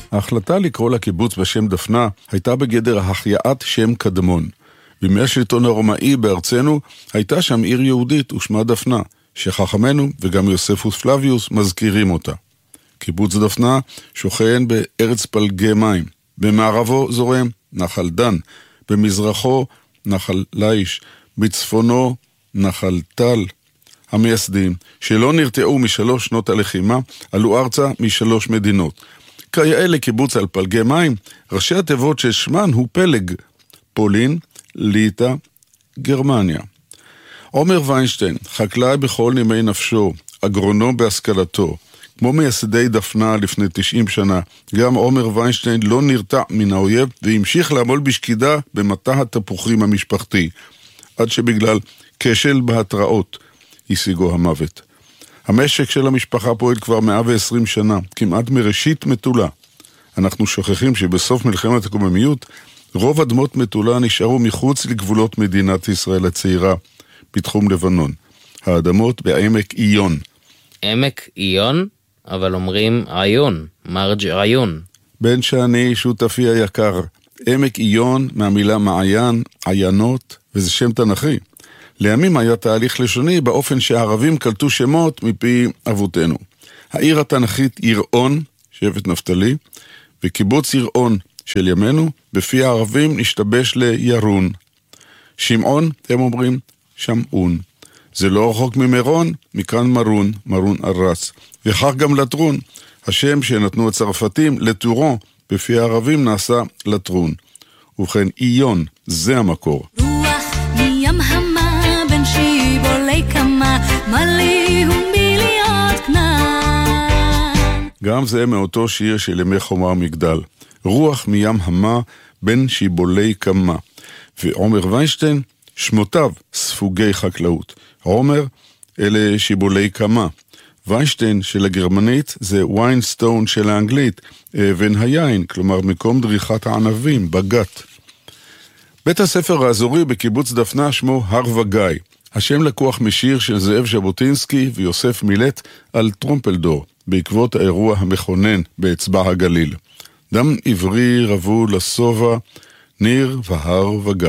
ההחלטה לקרוא לקיבוץ בשם דפנה הייתה בגדר החייאת שם קדמון. בימי השלטון הרומאי בארצנו הייתה שם עיר יהודית ושמה דפנה, שחכמנו וגם יוספוס פלביוס מזכירים אותה. קיבוץ דפנה שוכן בארץ פלגי מים. במערבו זורם נחל דן, במזרחו נחל ליש, בצפונו נחל טל. המייסדים, שלא נרתעו משלוש שנות הלחימה, עלו ארצה משלוש מדינות. כיאה לקיבוץ על פלגי מים, ראשי התיבות ששמן הוא פלג, פולין, ליטא, גרמניה. עומר ויינשטיין, חקלאי בכל נימי נפשו, אגרונום בהשכלתו, כמו מייסדי דפנה לפני 90 שנה, גם עומר ויינשטיין לא נרתע מן האויב והמשיך לעמול בשקידה במטע התפוחים המשפחתי, עד שבגלל כשל בהתראות השיגו המוות. המשק של המשפחה פועל כבר 120 שנה, כמעט מראשית מטולה. אנחנו שוכחים שבסוף מלחמת הקוממיות, רוב אדמות מטולה נשארו מחוץ לגבולות מדינת ישראל הצעירה, בתחום לבנון. האדמות בעמק עיון. עמק עיון? אבל אומרים עיון, מרג' עיון. בן שאני שותפי היקר. עמק עיון מהמילה מעיין, עיינות, וזה שם תנכי. לימים היה תהליך לשוני באופן שהערבים קלטו שמות מפי אבותינו. העיר התנכית ירעון, שבט נפתלי, וקיבוץ ירעון של ימינו, בפי הערבים נשתבש לירון. שמעון, הם אומרים, שמעון. זה לא רחוק ממרון, מכאן מרון, מרון ארס. וכך גם לטרון, השם שנתנו הצרפתים לטורון, בפי הערבים נעשה לטרון. ובכן, עיון, זה המקור. רוח מים המה בין שיבולי כמה, מלי ומיליות כנען. גם זה מאותו שיר של ימי חומה ומגדל. רוח מים המה בין שיבולי כמה. ועומר ויינשטיין, שמותיו ספוגי חקלאות. עומר, אלה שיבולי כמה. ויינשטיין של הגרמנית זה ויינסטון של האנגלית, אבן היין, כלומר מקום דריכת הענבים, בגת. בית הספר האזורי בקיבוץ דפנה שמו הר וגיא. השם לקוח משיר של זאב ז'בוטינסקי ויוסף מילט על טרומפלדור, בעקבות האירוע המכונן באצבע הגליל. דם עברי רבו לסובה, ניר והר וגיא.